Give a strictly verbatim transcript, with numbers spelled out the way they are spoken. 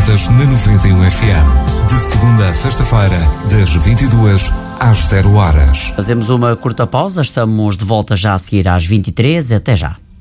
Notas na noventa e um F M. De segunda a sexta-feira, das vinte e duas às zero horas. Fazemos uma curta pausa, estamos de volta já a seguir às vinte e três. Até já.